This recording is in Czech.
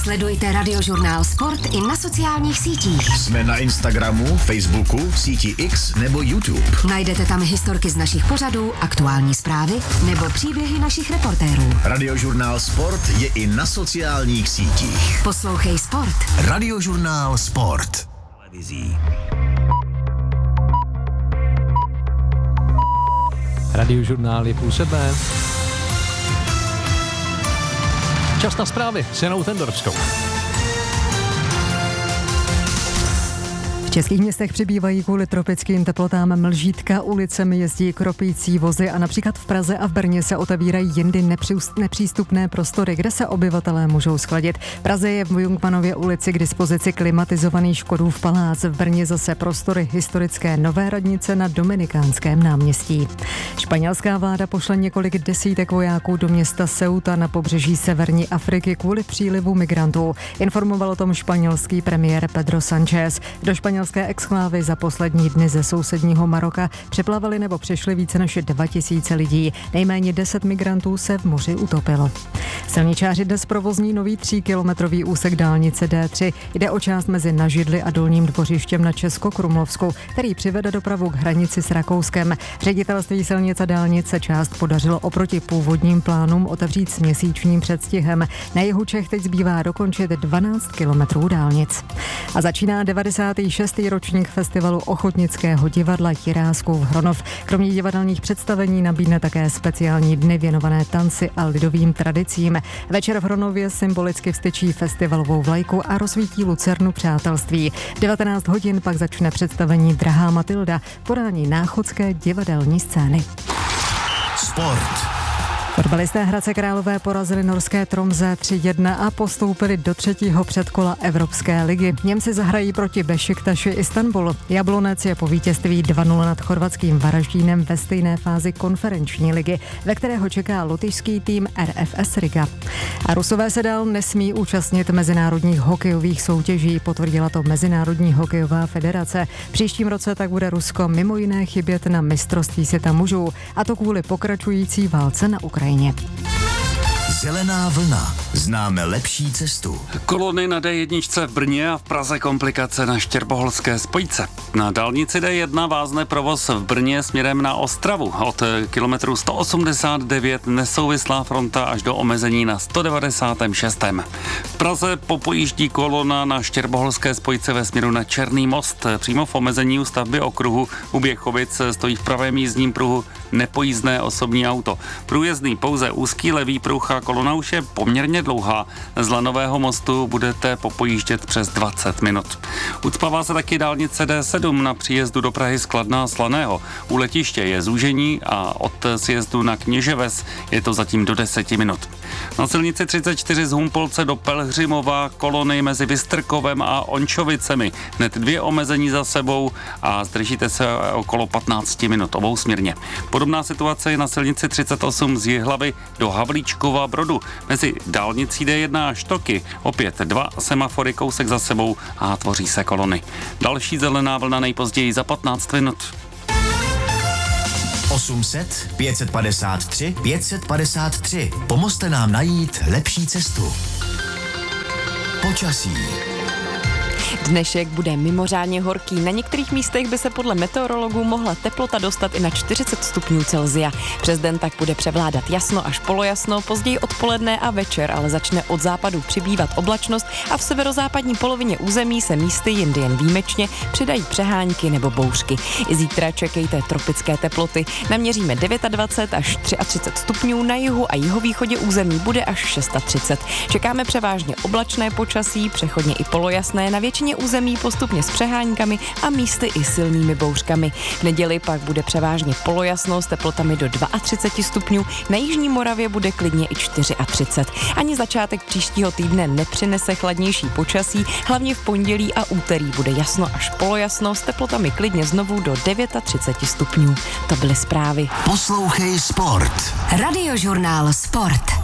Sledujte Radiožurnál Sport i na sociálních sítích. Jsme na Instagramu, Facebooku, síti X nebo YouTube. Najdete tam historky z našich pořadů, aktuální zprávy nebo příběhy našich reportérů. Radiožurnál Sport je i na sociálních sítích. Poslouchej Sport. Radiožurnál Sport. Televizí. Radiožurnál je působné. Čas na zprávy s Janou Tendorskou. V českých městech přibývají kvůli tropickým teplotám mlžítka, ulicemi jezdí kropící vozy a například v Praze a v Brně se otevírají jindy nepřístupné prostory, kde se obyvatelé můžou schladit. V Praze je v Jungmannově ulici k dispozici klimatizovaný Škodův palác, v Brně zase prostory historické Nové radnice na Dominikánském náměstí. Španělská vláda pošle několik desítek vojáků do města Ceuta na pobřeží severní Afriky kvůli přílivu migrantů. Informoval o tom španělský premiér Pedro Sánchez. Do španělské exklávy za poslední dny ze sousedního Maroka přeplavali nebo přišli více než 2000 lidí. Nejméně 10 migrantů se v moři utopilo. Silničáři dnes provozní nový 3kilometrový úsek dálnice D3. Jde o část mezi Nažidly a Dolním Dvořištěm na Českokrumlovsku, který přivede dopravu k hranici s Rakouskem. Ředitelství silnic a dálnice část podařilo oproti původním plánům otevřít s měsíčním předstihem. Na jihu Čech teď zbývá dokončit 12 kilometrů dálnic. A začíná 96. ročník festivalu ochotnického divadla Jiráskův Hronov. Kromě divadelních představení nabídne také speciální dny věnované tanci a lidovým tradicím. Večer v Hronově symbolicky vztyčí festivalovou vlajku a rozsvítí lucernu přátelství. V 19 hodin pak začne představení Drahá Matilda, podání náchodské divadelní scény. Sport. Fotbalisté Hradce Králové porazili norské Tromsø 3-1 a postoupili do třetího předkola Evropské ligy. Němci zahrají proti Bešiktaši Istanbul. Jablonec je po vítězství 2-0 nad chorvatským Varaždínem ve stejné fázi konferenční ligy, ve kterého čeká lotyšský tým RFS Riga. A Rusové se dál nesmí účastnit mezinárodních hokejových soutěží, potvrdila to Mezinárodní hokejová federace. V příštím roce tak bude Rusko mimo jiné chybět na mistrovství světa mužů, a to kvůli pokračující válce na Ukrajině. Zelená vlna. Známe lepší cestu. Kolony na D1 v Brně a v Praze komplikace na Štěrboholské spojce. Na dálnici D1 vázne provoz v Brně směrem na Ostravu. Od kilometru 189 nesouvislá fronta až do omezení na 196. V Praze popojíždí kolona na Štěrboholské spojce ve směru na Černý most. Přímo v omezení u stavby okruhu u Běchovic stojí v pravém jízdním pruhu nepojízdné osobní auto. Průjezdný pouze úzký levý pruh a kolona už je poměrně dlouhá. Z Lanového mostu budete popojíždět přes 20 minut. Ucpává se taky dálnice D7 na příjezdu do Prahy z Kladna a Slaného. U letiště je zúžení a od sjezdu na Kněževes je to zatím do 10 minut. Na silnici 34 z Humpolce do Pelhřimova kolony mezi Vystrkovem a Ončovicemi. Hned 2 omezení za sebou a zdržíte se okolo 15 minut obousměrně. Podobná situace je na silnici 38 z Jihlavy do Havlíčkova Brodu. Mezi dálnicí D1 a Štoky opět 2 semafory kousek za sebou a tvoří se kolony. Další zelená vlna nejpozději za 15 minut. 800 553 553. Pomozte nám najít lepší cestu. Počasí. Dnešek bude mimořádně horký. Na některých místech by se podle meteorologů mohla teplota dostat i na 40 stupňů Celsia. Přes den tak bude převládat jasno až polojasno, později odpoledne a večer, ale začne od západu přibývat oblačnost a v severozápadní polovině území se místy jindy jen výjimečně přidají přehánky nebo bouřky. I zítra čekejte tropické teploty. Naměříme 29 až 33 stupňů, na jihu a jihovýchodě území bude až 630. Čekáme převážně oblačné počasí, přechodně i polojasné, na většině území postupně s přeháňkami a místy i silnými bouřkami. V neděli pak bude převážně polojasno s teplotami do 32 stupňů, na jižní Moravě bude klidně i 34. Ani začátek příštího týdne nepřinese chladnější počasí, hlavně v pondělí a úterý bude jasno až polojasno s teplotami klidně znovu do 39 stupňů. To byly zprávy. Poslouchej Sport. Radiožurnál Sport.